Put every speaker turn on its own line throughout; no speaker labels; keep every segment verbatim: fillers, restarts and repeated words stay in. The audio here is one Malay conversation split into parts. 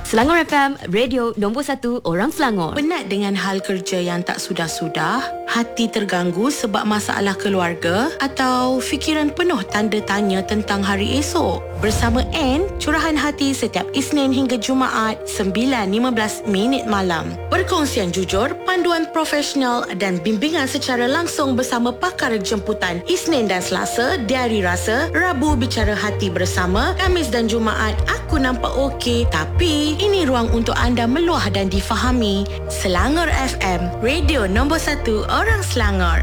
Selangor F M, radio nombor satu orang Selangor.
Penat dengan hal kerja yang tak sudah-sudah? Hati terganggu sebab masalah keluarga? Atau fikiran penuh tanda tanya tentang hari esok? Bersama Anne, curahan hati setiap Isnin hingga Jumaat sembilan lima belas minit malam. Perkongsian jujur, panduan profesional dan bimbingan secara langsung bersama pakar jemputan Isnin dan Selasa, Diari Rasa, Rabu Bicara Hati Bersama, Khamis dan Jumaat Aku Nampak Okey Tapi ini ruang untuk anda meluah dan difahami. Selangor F M, radio nombor satu orang Selangor.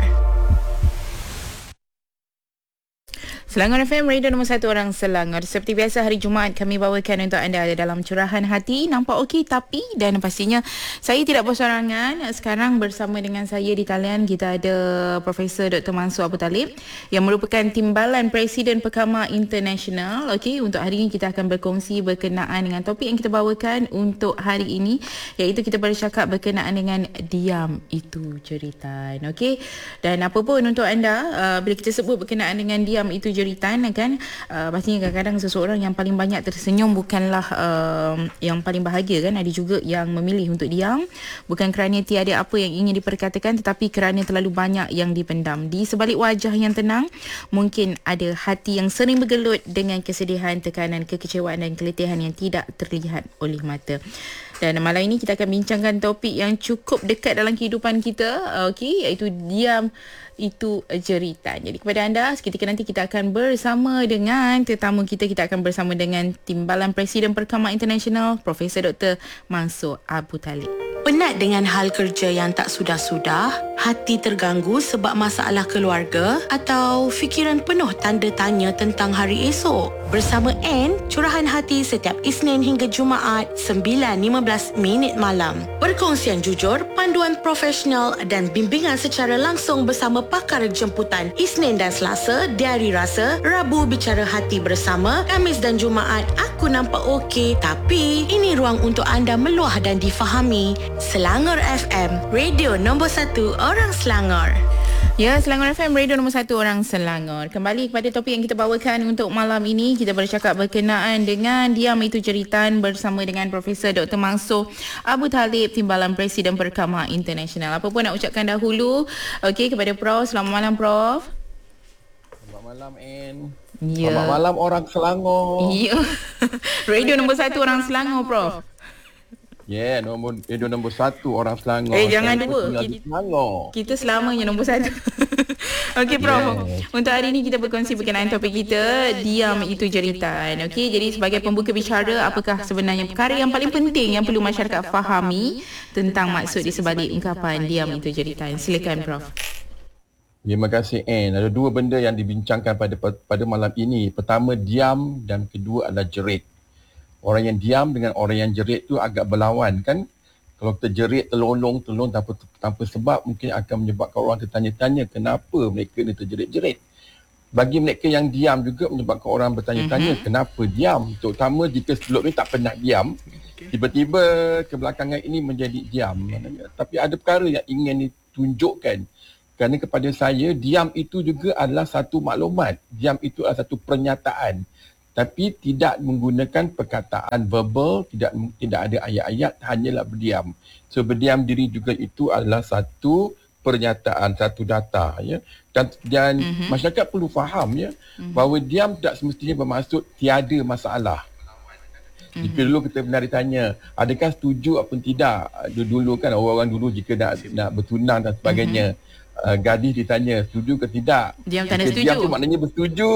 Selangor F M, radio nombor satu orang Selangor. Seperti biasa, hari Jumaat kami bawakan untuk anda dalam curahan hati. Nampak okey tapi, dan pastinya saya tidak bersorangan. Sekarang bersama dengan saya di talian kita ada Profesor Doktor Mansur Abu Talib yang merupakan Timbalan Presiden Perkama International. Okey, untuk hari ini kita akan berkongsi berkenaan dengan topik yang kita bawakan untuk hari ini, iaitu kita bercakap berkenaan dengan diam itu jeritan. Okey, dan apa pun untuk anda, uh, bila kita sebut berkenaan dengan diam itu jeritan, jeritan kan, uh, pastinya kadang-kadang seseorang yang paling banyak tersenyum bukanlah uh, yang paling bahagia kan. Ada juga yang memilih untuk diam, bukan kerana tiada apa yang ingin diperkatakan, tetapi kerana terlalu banyak yang dipendam. Di sebalik wajah yang tenang, mungkin ada hati yang sering bergelut dengan kesedihan, tekanan, kekecewaan dan keletihan yang tidak terlihat oleh mata. Dan malam ini kita akan bincangkan topik yang cukup dekat dalam kehidupan kita, okey, iaitu diam itu jeritan. Jadi kepada anda, seketika nanti kita akan bersama dengan tetamu kita. Kita akan bersama dengan Timbalan Presiden Perkama International, Profesor Doktor Mansur Abu Talib.
Penat dengan hal kerja yang tak sudah-sudah? Hati terganggu sebab masalah keluarga? Atau fikiran penuh tanda tanya tentang hari esok? Bersama Anne, curahan hati setiap Isnin hingga Jumaat sembilan lima belas minit malam. Perkongsian jujur, panduan profesional dan bimbingan secara langsung bersama pakar jemputan Isnin dan Selasa, Diari Rasa, Rabu Bicara Hati Bersama, Khamis dan Jumaat Aku Nampak Okey Tapi ini ruang untuk anda meluah dan difahami. Selangor F M, radio nombor satu orang Selangor.
Ya, Selangor F M, radio nombor satu orang Selangor. Kembali kepada topik yang kita bawakan untuk malam ini. Kita bercakap berkenaan dengan diam itu jeritan bersama dengan Profesor Doktor Mansur Abu Talib, Timbalan Presiden Perkama International. Apa pun nak ucapkan dahulu, okey, kepada Prof. Selamat malam, Prof.
Selamat malam, Anne.
Ya.
Selamat malam orang Selangor.
Ya. Radio nombor satu orang Selangor, Prof.
Ya, yeah, nombor radio nombor satu orang Selangor.
Eh, jangan dua.
Kita, Selangor.
Kita selamanya nombor satu. Okey, Prof. Yeah. Untuk hari ini kita berkongsi berkenaan topik kita, diam itu jeritan. Okey, jadi sebagai pembuka bicara, apakah sebenarnya perkara yang paling penting yang perlu masyarakat fahami tentang maksud di sebalik ungkapan diam itu jeritan? Silakan, Prof.
Terima kasih, Anne. Ada dua benda yang dibincangkan pada pada malam ini. Pertama, diam, dan kedua adalah jerit. Orang yang diam dengan orang yang jerit tu agak berlawan kan. Kalau kita jerit terlolong-telong tanpa tanpa sebab, mungkin akan menyebabkan orang tertanya-tanya kenapa mereka ni terjerit-jerit. Bagi mereka yang diam juga menyebabkan orang bertanya-tanya mm-hmm. kenapa diam. Terutama jika sebelum ni tak pernah diam, tiba-tiba kebelakangan ini menjadi diam. Tapi ada perkara yang ingin ditunjukkan. Kerana kepada saya, diam itu juga adalah satu maklumat. Diam itu adalah satu pernyataan. Tapi tidak menggunakan perkataan verbal, tidak tidak ada ayat-ayat, hanyalah berdiam. So berdiam diri juga itu adalah satu pernyataan, satu data, ya. Dan dan mm-hmm. masyarakat perlu faham, ya, mm-hmm. bahawa diam tak semestinya bermaksud tiada masalah. Mm-hmm. Jika dulu kita pernah ditanya, adakah setuju atau tidak? Dulu kan orang-orang dulu jika nak nak bertunang dan sebagainya, mm-hmm. uh, gadis ditanya setuju ke tidak.
Diam tanda setuju.
Diam tu maknanya bersetuju.